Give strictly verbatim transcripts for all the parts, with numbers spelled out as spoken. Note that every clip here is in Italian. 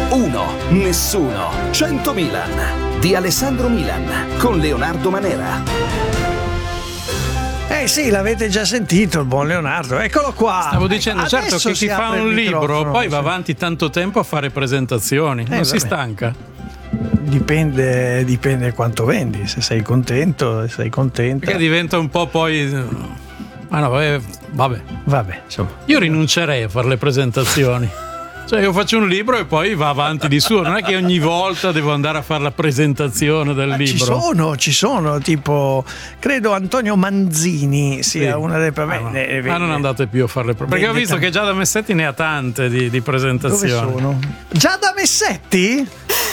Uno, nessuno, cento Milan di Alessandro Milan con Leonardo Manera. Eh sì, l'avete già sentito il buon Leonardo, eccolo qua. Stavo dicendo, Adesso certo che chi fa un libro poi va sì. avanti tanto tempo a fare presentazioni, Eh, non si vabbè. stanca. Dipende, dipende quanto vendi, se sei contento, se sei contenta. Perché diventa un po' poi... Ma no, vabbè, vabbè. Vabbè, insomma. Io rinuncerei a fare le presentazioni. Cioè io faccio un libro e poi va avanti di suo, non è che ogni volta devo andare a fare la presentazione del Ma libro. Ci sono, ci sono, tipo, credo Antonio Manzini sia Sì. una delle... Ah, no. eh, Ma non andate più a fare le presentazioni. Perché ho visto che Giada Messetti ne ha tante di, di Dove presentazioni. sono? Giada Messetti?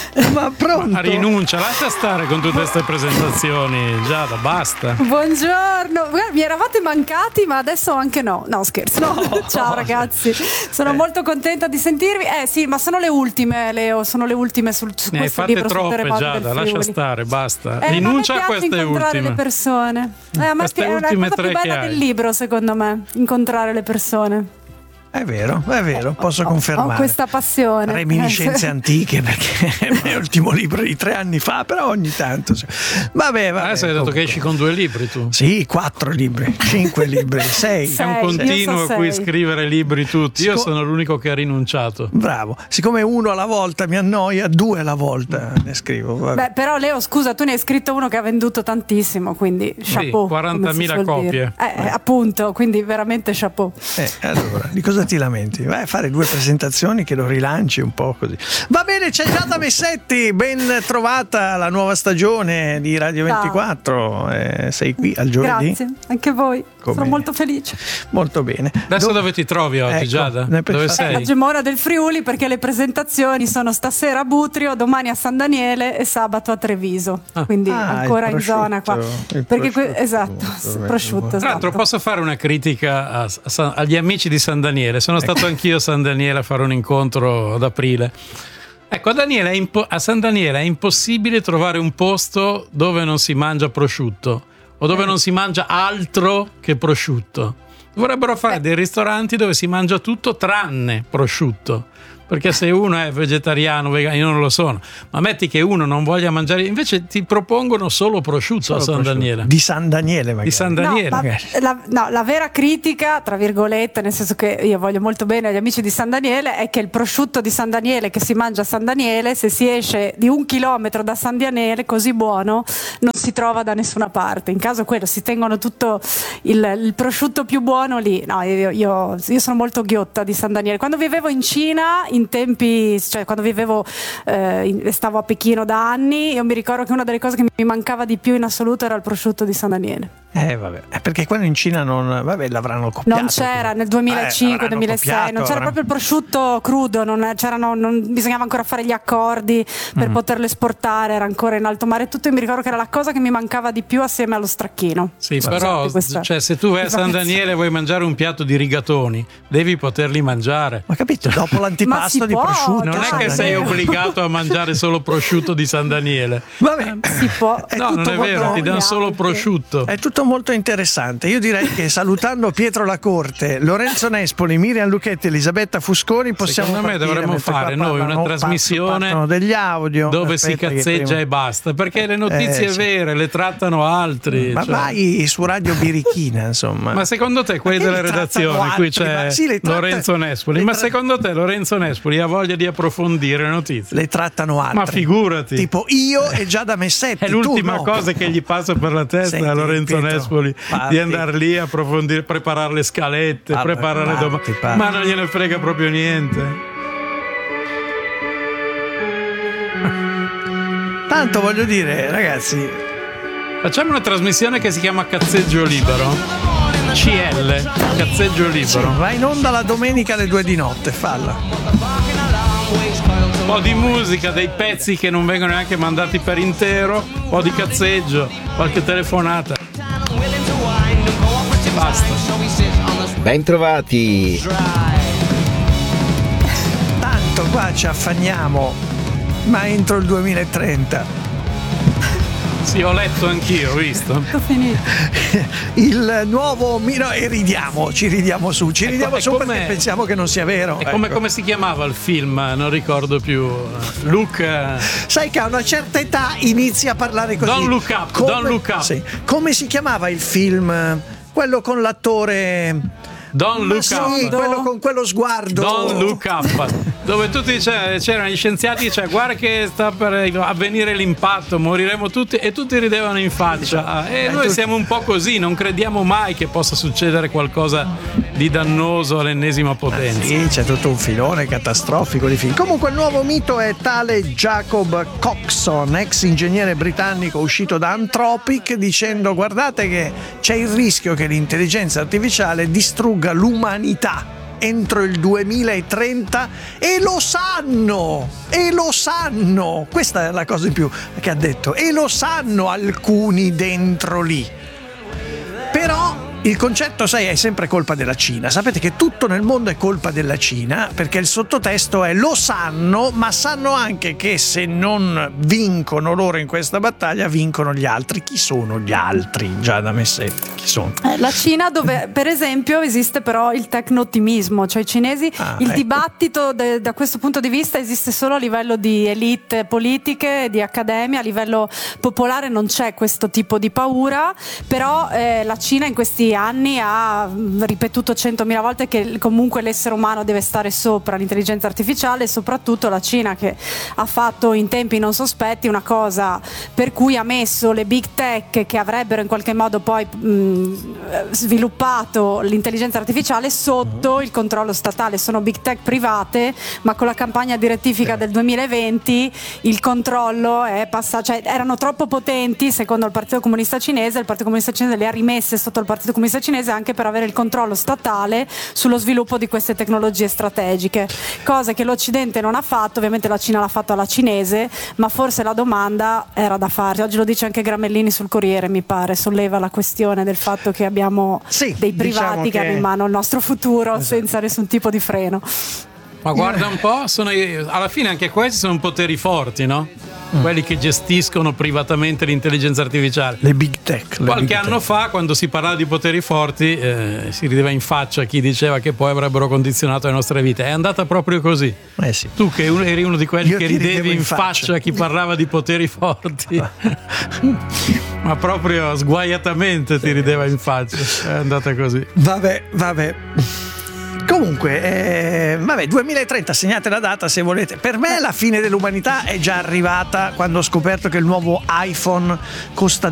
Ma pronto? Ma rinuncia, lascia stare con tutte queste presentazioni, Giada, basta. Buongiorno, Guarda, mi eravate mancati ma adesso anche no, no scherzo, no. Ciao ragazzi, sono Eh. molto contenta di sentirvi, eh sì ma sono le ultime Leo, sono le ultime sul, su Ne hai questo fatte libro sul troppe, terremoto Giada, del lascia Friuli. stare, basta. Eh, Rinuncia ma a mi piace queste incontrare ultime. le persone, eh, ma Queste è la ultime cosa tre più che bella hai. del libro secondo me, incontrare le persone. È vero, è vero, posso confermare. Ho questa passione. Reminiscenze Eh, antiche, perché è il mio ultimo libro di tre anni fa, però ogni tanto. sì. Vabbè, vabbè. Adesso hai detto che comunque. esci con due libri tu. Sì, quattro libri, cinque libri, sei. È un Sei, continuo io so a cui sei. scrivere libri tutti. Io Sico- sono l'unico che ha rinunciato. Bravo. Siccome uno alla volta mi annoia, due alla volta ne scrivo. Vabbè. Beh, però Leo, scusa, tu ne hai scritto uno che ha venduto tantissimo, quindi chapeau. quarantamila come si suol copie. dire. Eh, eh, appunto, quindi veramente chapeau. Eh, allora, di cosa ti lamenti? Vai a fare due presentazioni che lo rilanci un po' così. Va bene, c'è Giada Messetti, ben trovata alla nuova stagione di Radio Ciao. ventiquattro. Eh, sei qui al giovedì? Grazie, anche voi. Come? Sono molto felice. Molto bene. Adesso dove ti trovi oggi, Ecco, Giada? ne per- Dove Eh, La sei? Gemona del Friuli, perché le presentazioni sono stasera a Butrio, domani a San Daniele e sabato a Treviso. Ah. Quindi Ah, ancora il in zona qua. prosciutto, il Perché que- prosciutto, esatto, appunto, prosciutto. Tra l'altro esatto. posso fare una critica a- a San- agli amici di San Daniele. Sono stato anch'io a San Daniele a fare un incontro ad aprile. Ecco, a, Daniele è impo- a San Daniele è impossibile trovare un posto dove non si mangia prosciutto o dove non si mangia altro che prosciutto. Dovrebbero fare dei ristoranti dove si mangia tutto tranne prosciutto. Perché se uno è vegetariano, vegano, io non lo sono, ma metti che uno non voglia mangiare, invece ti propongono solo prosciutto Solo a San prosciutto. Daniele. Di San Daniele magari. Di San No, Daniele. ma magari. la, no, la vera critica, tra virgolette, nel senso che io voglio molto bene agli amici di San Daniele, è che il prosciutto di San Daniele che si mangia a San Daniele, se si esce di un chilometro da San Daniele, così buono, non si trova da nessuna parte. In caso quello si tengono tutto il, il prosciutto più buono lì. No, io, io, io sono molto ghiotta di San Daniele. Quando vivevo in Cina, in tempi, cioè quando vivevo, eh, in- stavo a Pechino da anni, io mi ricordo che una delle cose che mi mancava di più in assoluto era il prosciutto di San Daniele. Eh, vabbè. Eh, perché quando in Cina non. Vabbè, l'avranno copiato. Non c'era nel Eh, duemilacinque l'avranno duemilasei, copiato, non c'era avranno- proprio il prosciutto crudo, non, c'erano, non bisognava ancora fare gli accordi per poterlo esportare, era ancora in alto mare e tutto. Io mi ricordo che era la cosa che mi mancava di più assieme allo stracchino. Sì, Scusate, però questa- cioè, se tu vai a San Daniele e vuoi mangiare un piatto di rigatoni, devi poterli mangiare. Ma capito, dopo Ma l'antipasto si di può, prosciutto. Non è dai, che sei Daniele. obbligato a mangiare solo prosciutto di San Daniele. Vabbè. Si può. È No, tutto non è vero, molto- ti danno solo Neanche. prosciutto. È tutto molto interessante. Io direi che salutando Pietro Lacorte, Lorenzo Nespoli, Miriam Lucchetti, Elisabetta Fusconi, possiamo Secondo me partire dovremmo mentre qua fare noi una parlano, trasmissione partono degli audio dove si Aspetta che cazzeggia prima- e basta, perché le notizie Eh, sì. vere le trattano altri. Ma cioè. vai su Radio Birichina, insomma. Ma secondo te quelli Ma che della li trattano redazione, qui altri? c'è Ma sì, le tratta- Lorenzo Nespoli, le ma tra- secondo te Lorenzo Nespoli ha voglia di approfondire le notizie? le trattano altri. Ma figurati. Tipo io e Giada Messetti. È l'ultima tu no. cosa che gli passa per la testa Senti, a Lorenzo Pietro, Nespoli parti. di andare lì a approfondire, preparare le scalette, Parti, preparare le domande. parti, parti. Ma non gliene frega proprio niente. Tanto voglio dire, ragazzi, Facciamo una trasmissione che si chiama Cazzeggio Libero. C L, Cazzeggio Libero. va in onda la domenica alle due di notte, falla. Un po' di musica, dei pezzi che non vengono neanche mandati per intero, un po' di cazzeggio, qualche telefonata. Basta. Bentrovati. Tanto qua ci affanniamo, ma entro il duemilatrenta Sì, ho letto anch'io, ho visto. Tutto finito. Il nuovo no, e ridiamo, ci ridiamo su, ci È ridiamo co- è su come- perché pensiamo che non sia vero. E come, ecco. come si chiamava il film? Non ricordo più. Luke. Sai che a una certa età inizia a parlare così. Don't Look Up, Don't Look Up. Sì. Come si chiamava il film? Quello con l'attore. Don't Ma Look sì, Up. quello con quello sguardo. Don't Look Up, dove tutti c'è- c'erano gli scienziati, cioè guarda che sta per avvenire l'impatto, moriremo tutti, e tutti ridevano in faccia. E noi siamo un po' così, non crediamo mai che possa succedere qualcosa di dannoso all'ennesima potenza. Sì, c'è tutto un filone catastrofico di film. Comunque il nuovo mito è tale Jacob Coxon, ex ingegnere britannico uscito da Anthropic, dicendo guardate che c'è il rischio che l'intelligenza artificiale distrugga l'umanità entro il duemilatrenta, e lo sanno, e lo sanno, questa è la cosa in più che ha detto, e lo sanno alcuni dentro lì. Però il concetto, sai, è sempre colpa della Cina. Sapete che tutto nel mondo è colpa della Cina, perché il sottotesto è lo sanno, ma sanno anche che se non vincono loro in questa battaglia, vincono gli altri. Chi sono gli altri? Giada Messetti, chi sono? Eh, La Cina, dove per esempio esiste però il tecno-ottimismo, cioè i cinesi, Ah, il ecco. dibattito de- da questo punto di vista esiste solo a livello di elite politiche, di accademia, a livello popolare non c'è questo tipo di paura, però eh, la Cina in questi anni ha mh, ripetuto centomila volte che comunque l'essere umano deve stare sopra l'intelligenza artificiale, e soprattutto la Cina che ha fatto in tempi non sospetti una cosa per cui ha messo le big tech che avrebbero in qualche modo poi mh, sviluppato l'intelligenza artificiale sotto il controllo statale. Sono big tech private, ma con la campagna di rettifica del duemilaventi il controllo è passato, cioè erano troppo potenti secondo il Partito Comunista Cinese, il Partito Comunista Cinese le ha rimesse sotto il Partito Comunista Cinese anche per avere il controllo statale sullo sviluppo di queste tecnologie strategiche, cosa che l'Occidente non ha fatto. Ovviamente la Cina l'ha fatto alla cinese, ma forse la domanda era da fare. Oggi lo dice anche Gramellini sul Corriere, mi pare, solleva la questione del fatto che abbiamo Sì, dei privati diciamo che... che- hanno in mano il nostro futuro senza nessun tipo di freno. Ma guarda un po', sono i- alla fine anche questi sono poteri forti, no? Quelli che gestiscono privatamente l'intelligenza artificiale. Le big tech. le Qualche big anno tech. fa, quando si parlava di poteri forti, eh, si rideva in faccia chi diceva che poi avrebbero condizionato le nostre vite. È andata proprio così. Eh sì. Tu che uno- eri uno di quelli Io che ti ridevi ridevo in in faccia faccia. a chi parlava di poteri forti, ma proprio sguaiatamente ti rideva in faccia. È andata così. Vabbè, vabbè. Comunque, eh, vabbè, duemilatrenta, segnate la data se volete. Per me la fine dell'umanità è già arrivata quando ho scoperto che il nuovo iPhone costa